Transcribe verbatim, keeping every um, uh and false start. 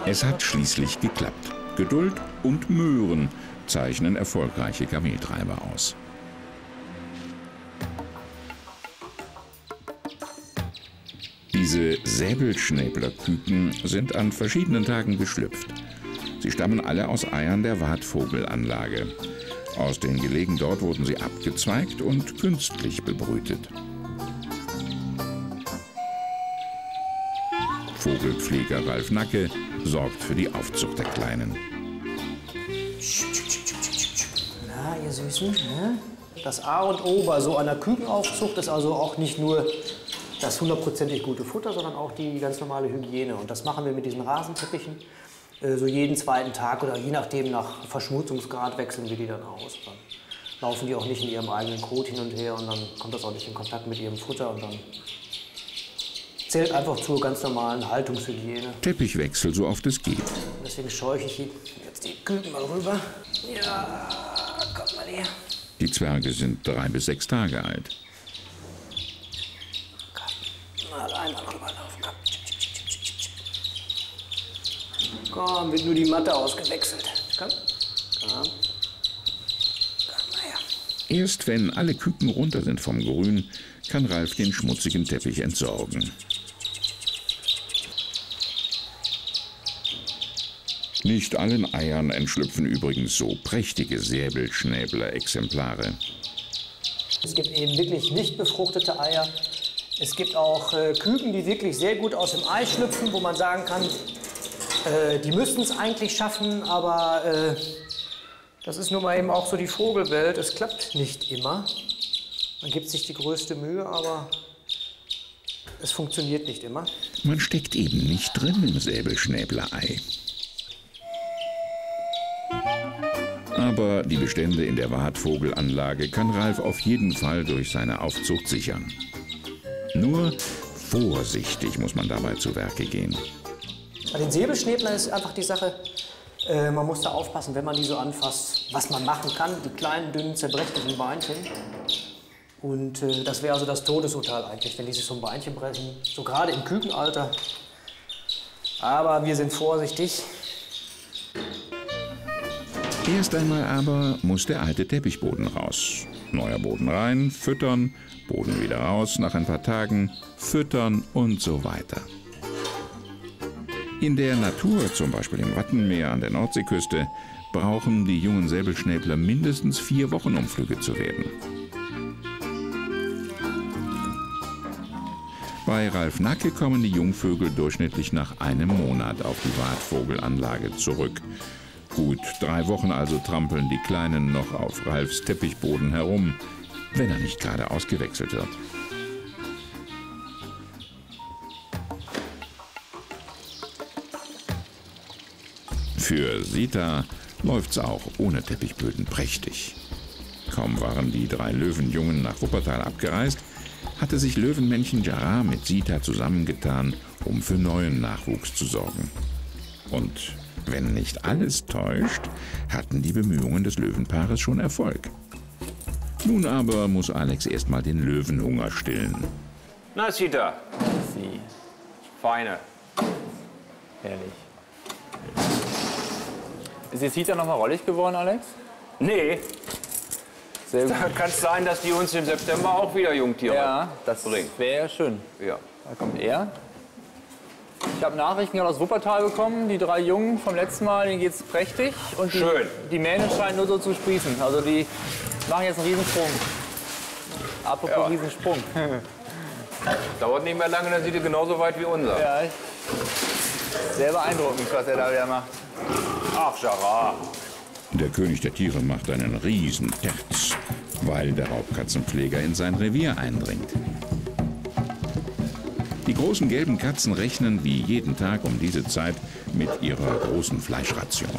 Es hat schließlich geklappt. Geduld und Möhren zeichnen erfolgreiche Kameltreiber aus. Diese Säbelschnäblerküken sind an verschiedenen Tagen geschlüpft. Sie stammen alle aus Eiern der Wartvogelanlage. Aus den Gelegen dort wurden sie abgezweigt und künstlich bebrütet. Vogelpfleger Ralf Nacke sorgt für die Aufzucht der Kleinen. Na, ihr Süßen, ne? Das A und O bei so einer Kükenaufzucht ist also auch nicht nur das hundertprozentig gute Futter, sondern auch die ganz normale Hygiene. Und das machen wir mit diesen Rasenteppichen. äh, So jeden zweiten Tag oder je nachdem nach Verschmutzungsgrad wechseln wir die dann aus. Dann laufen die auch nicht in ihrem eigenen Kot hin und her und dann kommt das auch nicht in Kontakt mit ihrem Futter und dann zählt einfach zur ganz normalen Haltungshygiene. Teppichwechsel, so oft es geht. Deswegen scheuche ich jetzt die Küken mal rüber. Ja, kommt mal her. Die Zwerge sind drei bis sechs Tage alt. Mal einmal rüberlaufen. Komm, wird nur die Matte ausgewechselt. Komm, komm. Komm mal her. Erst wenn alle Küken runter sind vom Grün, kann Ralf den schmutzigen Teppich entsorgen. Nicht allen Eiern entschlüpfen übrigens so prächtige Säbelschnäbler-Exemplare. Es gibt eben wirklich nicht befruchtete Eier. Es gibt auch äh, Küken, die wirklich sehr gut aus dem Ei schlüpfen, wo man sagen kann, äh, die müssten es eigentlich schaffen, aber äh, das ist nun mal eben auch so die Vogelwelt. Es klappt nicht immer. Man gibt sich die größte Mühe, aber es funktioniert nicht immer. Man steckt eben nicht drin im Säbelschnäbler-Ei. Aber die Bestände in der Wartvogelanlage kann Ralf auf jeden Fall durch seine Aufzucht sichern. Nur vorsichtig muss man dabei zu Werke gehen. Bei den Säbelschnäblern ist einfach die Sache, äh, man muss da aufpassen, wenn man die so anfasst, was man machen kann. Die kleinen, dünnen, zerbrechlichen Beinchen. Und äh, das wäre also das Todesurteil eigentlich, wenn die sich so ein Beinchen brechen. So gerade im Kükenalter. Aber wir sind vorsichtig. Erst einmal aber muss der alte Teppichboden raus. Neuer Boden rein, füttern, Boden wieder raus, nach ein paar Tagen füttern und so weiter. In der Natur, zum Beispiel im Wattenmeer an der Nordseeküste, brauchen die jungen Säbelschnäbler mindestens vier Wochen, um flügge zu werden. Bei Ralf Nacke kommen die Jungvögel durchschnittlich nach einem Monat auf die Wartvogelanlage zurück. Gut drei Wochen also trampeln die Kleinen noch auf Ralfs Teppichboden herum, wenn er nicht gerade ausgewechselt wird. Für Sita läuft's auch ohne Teppichböden prächtig. Kaum waren die drei Löwenjungen nach Wuppertal abgereist, hatte sich Löwenmännchen Gerard mit Sita zusammengetan, um für neuen Nachwuchs zu sorgen. Und wenn nicht alles täuscht, hatten die Bemühungen des Löwenpaares schon Erfolg. Nun aber muss Alex erst mal den Löwenhunger stillen. Na, Sita. Sie. Feine. Herrlich. Ist die Sita noch mal rollig geworden, Alex? Nee, Sehr gut. da kann es sein, dass die uns im September auch wieder Jungtiere Ja, das bringen. wäre schön. Ja. Da kommt er. Ich habe Nachrichten gerade aus Wuppertal bekommen. Die drei Jungen vom letzten Mal, denen geht's prächtig. Und die, Schön. die Mähne scheinen nur so zu sprießen. Also die machen jetzt einen Riesensprung. Apropos Ja. Riesensprung. Dauert nicht mehr lange, dann sieht er genauso weit wie unser. Ja, ich- sehr beeindruckend, was er da wieder macht. Ach, Gerard. Der König der Tiere macht einen riesen Terz, weil der Raubkatzenpfleger in sein Revier eindringt. Die großen gelben Katzen rechnen wie jeden Tag um diese Zeit mit ihrer großen Fleischration.